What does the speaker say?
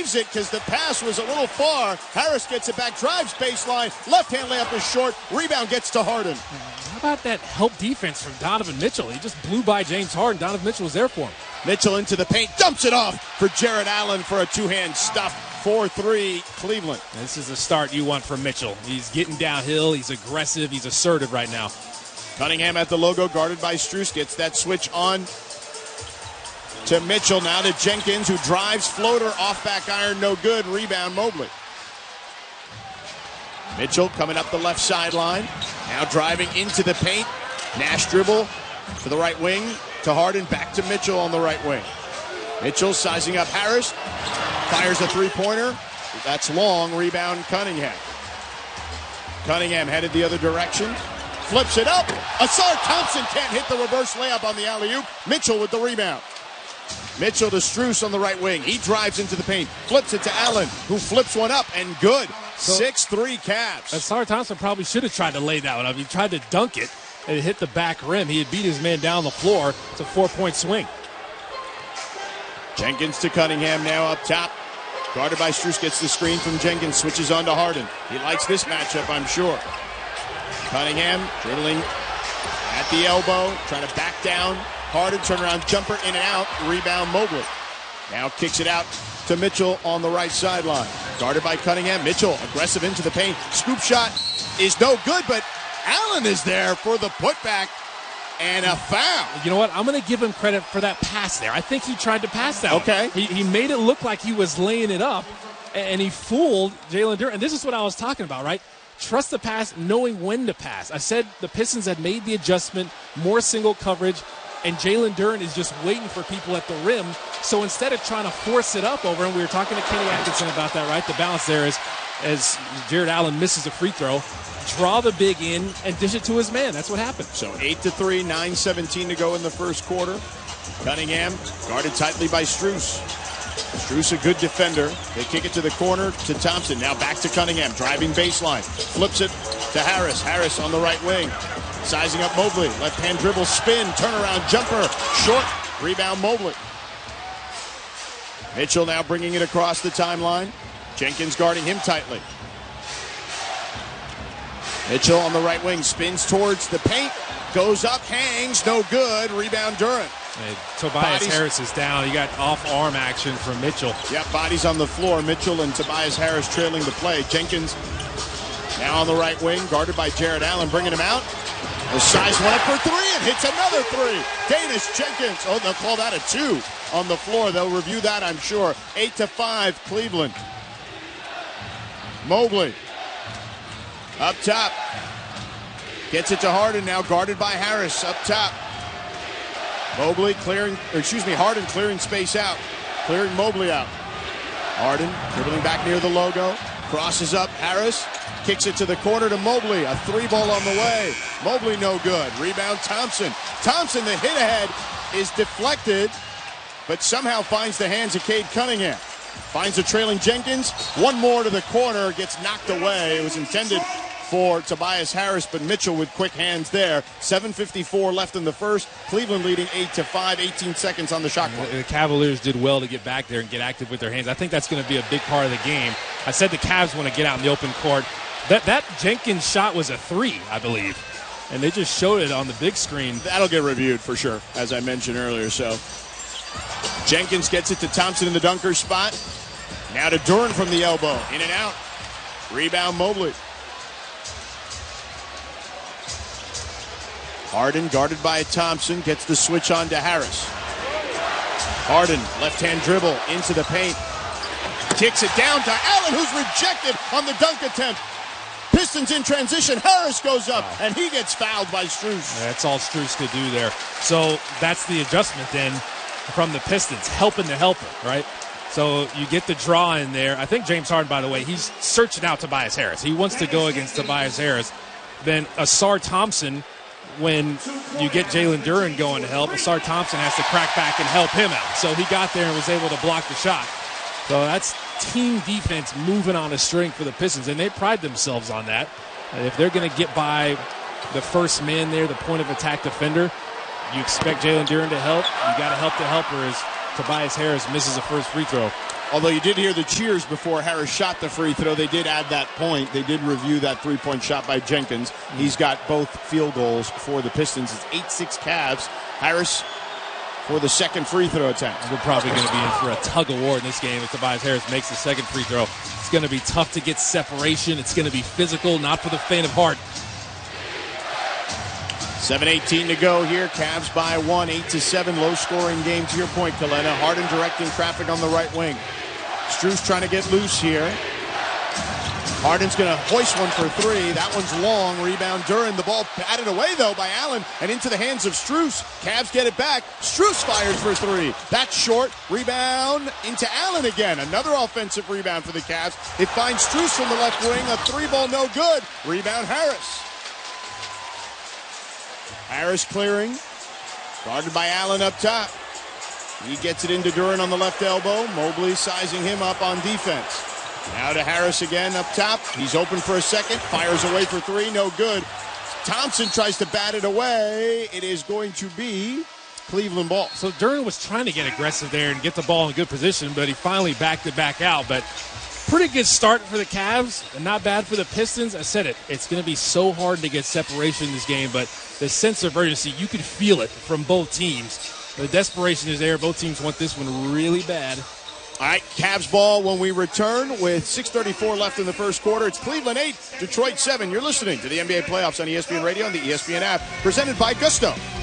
saves it because the pass was a little far. Harris gets it back, drives baseline. Left-hand layup is short. Rebound gets to Harden. How about that help defense from Donovan Mitchell? He just blew by James Harden. Donovan Mitchell was there for him. Mitchell into the paint, dumps it off for Jared Allen for a two-hand stuff. 4-3 Cleveland. This is the start you want from Mitchell. He's getting downhill. He's aggressive. He's assertive right now. Cunningham at the logo, guarded by Strus. Gets that switch on to Mitchell. Now to Jenkins, who drives, floater, off back iron, no good. Rebound, Mobley. Mitchell coming up the left sideline. Now driving into the paint. Nash dribble to the right wing to Harden. Back to Mitchell on the right wing. Mitchell sizing up Harris. Fires a three-pointer. That's long. Rebound, Cunningham. Cunningham headed the other direction. Flips it up. Asar Thompson can't hit the reverse layup on the alley-oop. Mitchell with the rebound. Mitchell to Strus on the right wing. He drives into the paint. Flips it to Allen, who flips one up, and good. 6-3 Cavs. Asar Thompson probably should have tried to lay that one up. He tried to dunk it, and it hit the back rim. He had beat his man down the floor. It's a 4-point swing. Jenkins to Cunningham now up top. Guarded by Strus, gets the screen from Jenkins, switches on to Harden. He likes this matchup, I'm sure. Cunningham dribbling at the elbow, trying to back down. Harden, turnaround jumper, in and out. Rebound, Mobley. Now kicks it out to Mitchell on the right sideline. Guarded by Cunningham. Mitchell aggressive into the paint. Scoop shot is no good, but Allen is there for the putback and a foul. You know what? I'm going to give him credit for that pass there. I think he tried to pass that Okay. one. He made it look like he was laying it up, and he fooled Jalen Duren. And this is what I was talking about, right? Trust the pass, knowing when to pass. I said the Pistons had made the adjustment, more single coverage, and Jalen Duren is just waiting for people at the rim. So instead of trying to force it up over him, we were talking to Kenny Atkinson about that, right? The balance there is as Jared Allen misses a free throw, draw the big in and dish it to his man. That's what happened. So 8-3, 9:17 to go in the first quarter. Cunningham guarded tightly by Strus. Strus a good defender. They kick it to the corner to Thompson. Now back to Cunningham, driving baseline. Flips it to Harris. Harris on the right wing. Sizing up Mobley. Left-hand dribble, spin, turnaround jumper. Short. Rebound, Mobley. Mitchell now bringing it across the timeline. Jenkins guarding him tightly. Mitchell on the right wing, spins towards the paint. Goes up, hangs, no good. Rebound, Duren. Hey, Tobias Harris is down. You got off-arm action from Mitchell. Yep, bodies on the floor. Mitchell and Tobias Harris trailing the play. Jenkins now on the right wing, guarded by Jared Allen, bringing him out. The size one up for three and hits another three. Danish Jenkins. Oh, they'll call that a 2 on the floor. They'll review that, I'm sure. 8-5, Cleveland. Mobley up top. Gets it to Harden, now guarded by Harris up top. Harden clearing space out. Clearing Mobley out. Harden dribbling back near the logo. Crosses up. Harris kicks it to the corner to Mobley. A 3-ball on the way. Mobley no good. Rebound Thompson. Thompson, the hit ahead is deflected, but somehow finds the hands of Cade Cunningham. Finds a trailing Jenkins. One more to the corner. Gets knocked away. It was intended for Tobias Harris, but Mitchell with quick hands there. 7:54 left in the first. Cleveland leading 8-5, 18 seconds on the shot clock. The Cavaliers did well to get back there and get active with their hands. I think that's going to be a big part of the game. I said the Cavs want to get out in the open court. That Jenkins shot was a 3, I believe, and they just showed it on the big screen. That'll get reviewed for sure, as I mentioned earlier. So Jenkins gets it to Thompson in the dunker spot. Now to Duren from the elbow. In and out. Rebound Mobley. Harden guarded by Thompson. Gets the switch on to Harris. Harden, left-hand dribble into the paint. Kicks it down to Allen, who's rejected on the dunk attempt. Pistons in transition. Harris goes up, and he gets fouled by Strus. That's all Strus could do there. So that's the adjustment then from the Pistons, helping the helper, right? So you get the draw in there. I think James Harden, by the way, he's searching out Tobias Harris. He wants to go against Tobias Harris. Then Asar Thompson, when you get Jalen Duren going to help, Asar Thompson has to crack back and help him out. So he got there and was able to block the shot. So that's team defense moving on a string for the Pistons, and they pride themselves on that. And if they're going to get by the first man there, the point of attack defender, you expect Jalen Duren to help. You got to help the helper as Tobias Harris misses a first free throw. Although you did hear the cheers before Harris shot the free throw, they did add that point. They did review that three-point shot by Jenkins. He's got both field goals for the Pistons. It's 8-6 Cavs. Harris for the second free throw attempt. We're probably going to be in for a tug of war in this game if Tobias Harris makes the second free throw. It's going to be tough to get separation. It's going to be physical, not for the faint of heart. 7:18 to go here. Cavs by 1, 8-7. Low-scoring game to your point, Kalena. Harden directing traffic on the right wing. Strus trying to get loose here. Harden's going to hoist one for three. That one's long. Rebound Duren. The ball batted away, though, by Allen and into the hands of Strus. Cavs get it back. Strus fires for three. That's short. Rebound into Allen again. Another offensive rebound for the Cavs. It finds Strus from the left wing. A three ball, no good. Rebound Harris. Harris clearing. Guarded by Allen up top. He gets it into Duren on the left elbow. Mobley sizing him up on defense. Now to Harris again up top. He's open for a second. Fires away for three. No good. Thompson tries to bat it away. It is going to be Cleveland ball. So Duren was trying to get aggressive there and get the ball in good position, but he finally backed it back out. But pretty good start for the Cavs and not bad for the Pistons. I said it. It's going to be so hard to get separation in this game, but the sense of urgency, you could feel it from both teams. The desperation is there. Both teams want this one really bad. All right, Cavs ball when we return with 6:34 left in the first quarter. It's Cleveland 8, Detroit 7. You're listening to the NBA playoffs on ESPN Radio and the ESPN app, presented by Gusto.